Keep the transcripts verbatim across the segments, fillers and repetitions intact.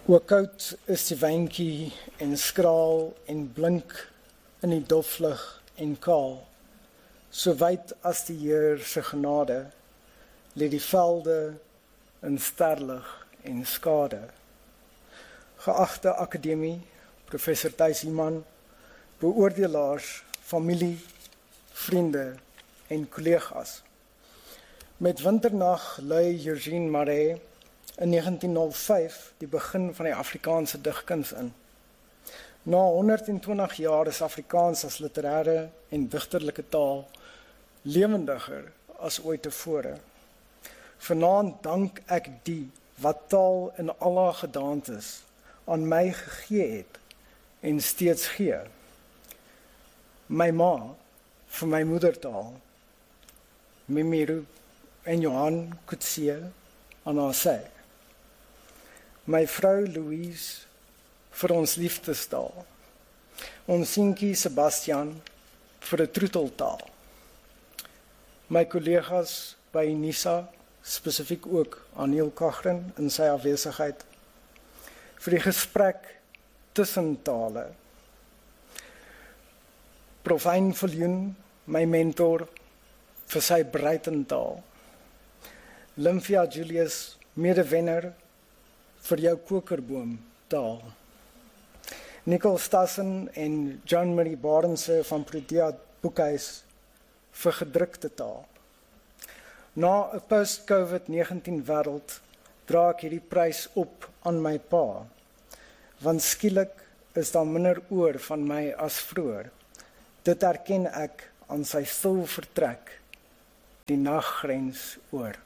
Ook koud is die wynkie en skraal en blink in die doflig en kaal. So wyd as die Heer se genade, lê die velde in sterlig en skade. Geagte akademie, professor Thys Human, beoordelaars, familie, vriende en kollegas. Met Winternag lui Eugène Marais in negentien nul vyf die begin van die Afrikaanse digkuns in. Na honderdtwintig jaar is Afrikaans as literêre en digterlike taal lewendiger as ooit tevore. Vanaand dank ek die wat taal in al haar gedaantes aan my gegee het en steeds gee. My ma vir my moedertaal, Mimiru en Johan Coetzee aan haar sy. My vrou Louise vir ons liefdestaal, ons seentjie Sebastian vir 'n troeteltaal. My kollegas by NISA, spesifiek ook Aniel Kagren in sy afwesigheid, vir die gesprek tussen tale. Prof Hein Viljoen, my mentor, vir sy Breitentaal. Lymphia Julius, medewenner, vir jou kokerboom taal. Nicole Stassen en John Marie Barense van Protea Boekhuis vir gedrukte taal. Na 'n post-COVID negentien wêreld dra ek hierdie prys op aan my pa, want skielik is daar minder oor van my as vroeër. Dit erken ek aan sy stil vertrek, die naggrens oor.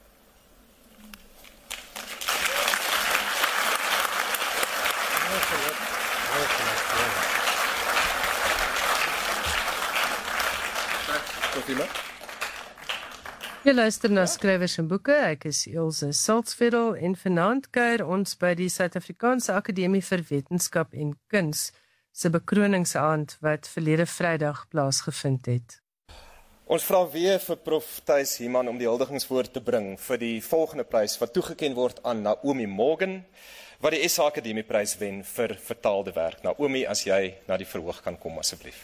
Jy luister na Skrywers en Boeke. Ek is Elsje Salzveld en vanaand kuier ons by die Suid-Afrikaanse Akademie vir Wetenskap en Kuns se bekroningsaand wat verlede Vrydag plaasgevind het. Ons vra weer vir Prof Thys Human om die huldigingswoord te bring vir die volgende prys wat toegeken word aan Naomi Morgan, wat die S A Akademie prys wen vir vertaalde werk. Naomi, as jy na die verhoog kan kom asseblief.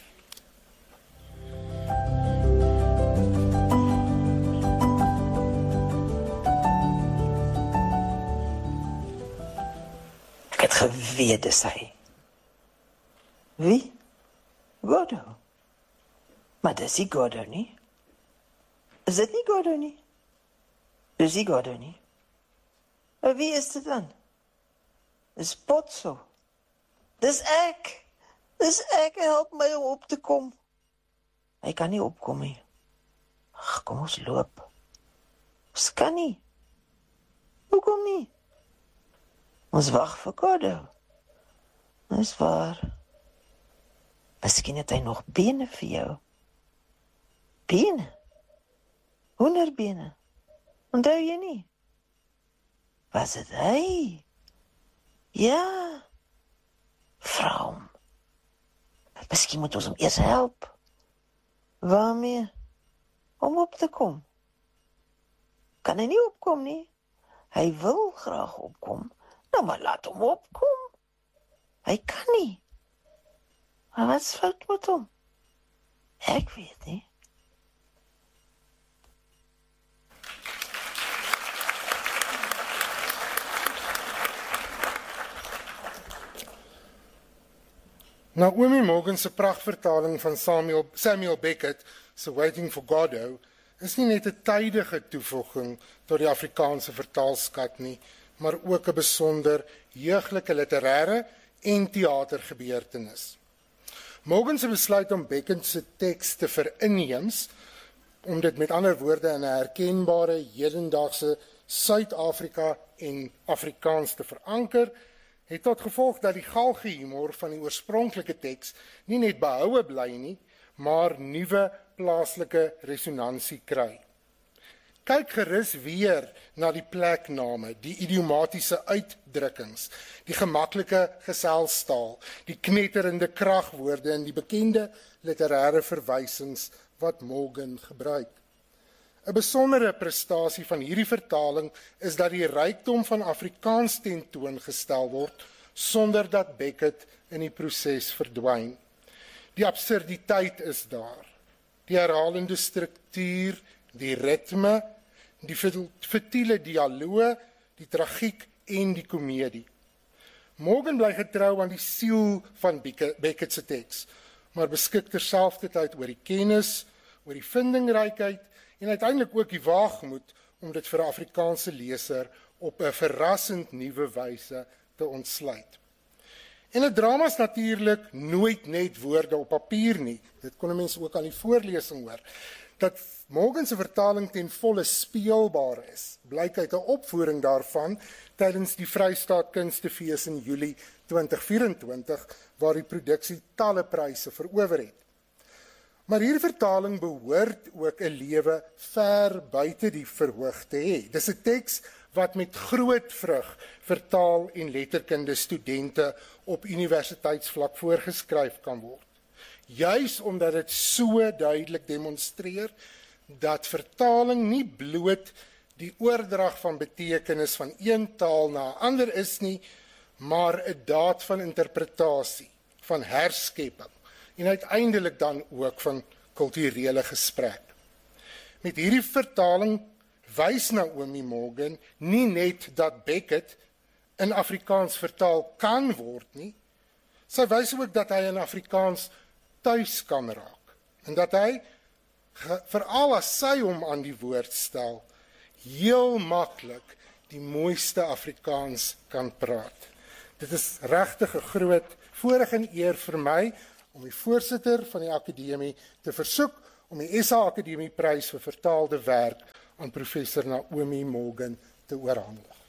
Ek het geweet dis hy. Wie? Goddo. Maar dis nie Goddo nie. Is dit nie Goddo nie? Dis nie Goddo nie. En wie is dit dan? Dis Potso. Dis ek. Dis ek, help my om op te kom. Hy kan nie opkom nie. Ag, kom ons loop. Ons kan nie. Hoekom nie? Ons wag vir Goddo. Dis waar. Miskien het hy nog bene vir jou. Bene? Hoenderbene. Onthou jy nie? Was dit hy? Ja. Vra hom. Miskien moet ons hom eers help. Waarmee? Om op te kom. Kan hy nie opkom nie? Hy wil graag opkom. Nou maar laat hom opkom. Hy kan nie. Maar wat is fout met hom? Ek weet nie. Naomi Morgan se prachtvertaling van Samuel, Samuel Beckett se Waiting for Goddo is nie net 'n tydige toevoeging tot die Afrikaanse vertaalskat nie, maar ook 'n besonder jeuglike literêre en teatergebeurtenis. Morgan se besluit om Beckett se teks te verinneems, om dit met ander woorde in 'n herkenbare hedendaagse Suid-Afrika en Afrikaans te veranker, het tot gevolg dat die galge humor van die oorspronklike teks nie net behoue bly nie, maar nuwe plaaslike resonansie kry. Kyk gerus weer na die plekname, die idiomatiese uitdrukkings, die gemaklike geselstaal, die knetterende kragwoorde en die bekende literêre verwysings wat Morgan gebruik. 'n Besondere prestasie van hierdie vertaling is dat die rykdom van Afrikaans tentoongestel word sonder dat Beckett in die proses verdwyn. Die absurditeit is daar. Die herhalende struktuur, die ritme, die futiele dialoog, die tragiek en die komedie. Morgan bly getrou aan die siel van Beckett se teks, maar beskik terselfdertyd oor die kennis, oor die vindingrykheid en uiteindelik ook die waagmoed om dit vir 'n Afrikaanse leser op 'n verrassend nuwe wyse te ontsluit. En 'n drama is natuurlik nooit net woorde op papier nie. Dit kon mense ook aan die voorlesing hoor. Dat Morgan se vertaling ten volle speelbaar is, blyk uit 'n opvoering daarvan tydens die Vrystaat Kunstefees in Julie twintig vyf-en-twintig, waar die produksie talle pryse verower het. Maar hierdie vertaling behoort ook 'n lewe ver buite die verhoog te hê. Dis 'n teks wat met groot vrug vir taal- en letterkunde studente op universiteitsvlak voorgeskryf kan word. Juis omdat dit so duidelik demonstreer dat vertaling nie bloot die oordrag van betekenis van een taal na 'n ander is nie, maar 'n daad van interpretasie, van herskepping en uiteindelik dan ook van kulturele gesprek. Met hierdie vertaling wys Naomi Morgan nie net dat Beckett in Afrikaans vertaal kan word nie, sy wys ook dat hy in Afrikaans tuis kan raak en dat hy, veral as sy hom aan die woord stel, heel maklik die mooiste Afrikaans kan praat. Dit is regtig 'n groot voorreg en eer vir my om die voorsitter van die akademie te versoek om die S A Akademie Prys vir vertaalde werk aan professor Naomi Morgan te oorhandig.